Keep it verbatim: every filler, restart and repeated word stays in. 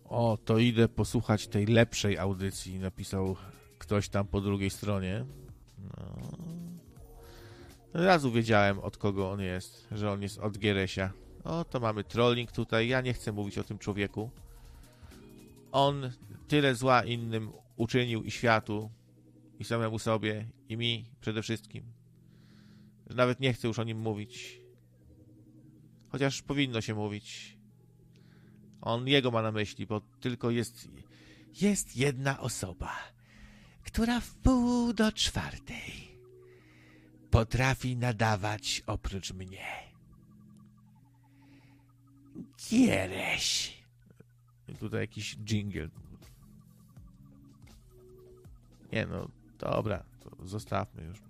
O, to idę posłuchać tej lepszej audycji, napisał ktoś tam po drugiej stronie. No. Od razu wiedziałem, od kogo on jest, że on jest od Gieresia. O, to mamy trolling tutaj, ja nie chcę mówić o tym człowieku. On tyle zła innym uczynił i światu, i samemu sobie, i mi przede wszystkim, że nawet nie chcę już o nim mówić. Chociaż powinno się mówić. On jego ma na myśli, bo tylko jest... Jest jedna osoba, która w pół do czwartej potrafi nadawać oprócz mnie. Giereś. I tutaj jakiś dżingiel. Nie no, dobra, to zostawmy już.